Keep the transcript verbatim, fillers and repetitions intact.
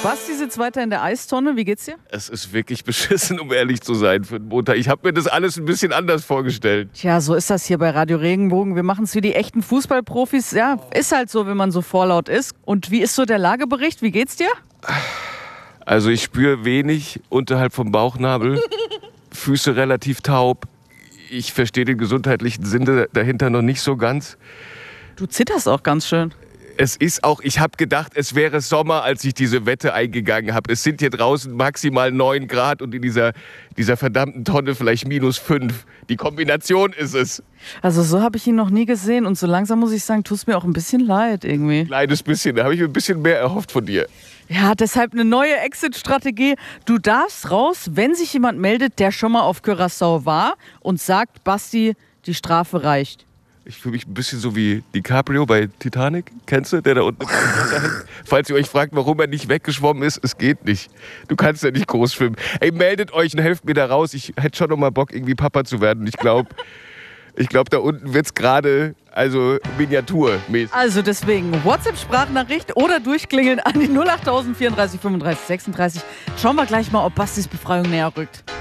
Basti sitzt weiter in der Eistonne. Wie geht's dir? Es ist wirklich beschissen, um ehrlich zu sein, für den Montag. Ich habe mir das alles ein bisschen anders vorgestellt. Tja, so ist das hier bei Radio Regenbogen. Wir machen es wie die echten Fußballprofis. Ja, ist halt so, wenn man so vorlaut ist. Und wie ist so der Lagebericht? Wie geht's dir? Also ich spüre wenig unterhalb vom Bauchnabel, Füße relativ taub. Ich verstehe den gesundheitlichen Sinn dahinter noch nicht so ganz. Du zitterst auch ganz schön. Es ist auch, ich habe gedacht, es wäre Sommer, als ich diese Wette eingegangen habe. Es sind hier draußen maximal neun Grad und in dieser, dieser verdammten Tonne vielleicht minus fünf. Die Kombination ist es. Also so habe ich ihn noch nie gesehen und so langsam muss ich sagen, tut es mir auch ein bisschen leid irgendwie. Kleines bisschen, da habe ich mir ein bisschen mehr erhofft von dir. Ja, deshalb eine neue Exit-Strategie. Du darfst raus, wenn sich jemand meldet, der schon mal auf Curaçao war und sagt, Basti, die Strafe reicht. Ich fühle mich ein bisschen so wie DiCaprio bei Titanic. Kennst du, der da unten im Wasser hängt? Falls ihr euch fragt, warum er nicht weggeschwommen ist, es geht nicht. Du kannst ja nicht groß schwimmen. Ey, meldet euch und helft mir da raus. Ich hätte schon noch mal Bock, irgendwie Papa zu werden. Ich glaube, ich glaub, da unten wird es gerade, also miniaturmäßig. Also deswegen WhatsApp-Sprachnachricht oder durchklingeln an die null acht tausend vierunddreißig fünfunddreißig sechsunddreißig. Schauen wir gleich mal, ob Bastis Befreiung näher rückt.